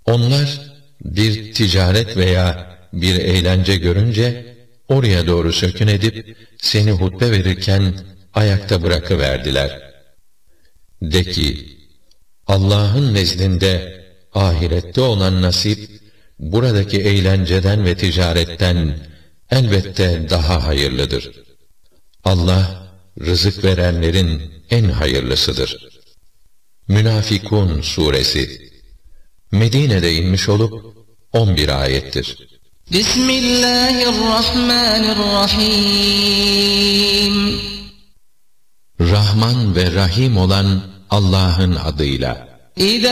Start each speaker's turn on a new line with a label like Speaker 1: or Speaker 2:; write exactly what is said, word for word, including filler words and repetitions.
Speaker 1: Onlar bir ticaret veya bir eğlence görünce oraya doğru sökün edip seni hutbe verirken ayakta bırakıverdiler. De ki, Allah'ın nezdinde ahirette olan nasip, buradaki eğlenceden ve ticaretten elbette daha hayırlıdır. Allah, rızık verenlerin en hayırlısıdır. Münafikun Suresi Medine'de inmiş olup on bir ayettir.
Speaker 2: Bismillahirrahmanirrahim.
Speaker 1: Rahman ve Rahim olan Allah'ın adıyla.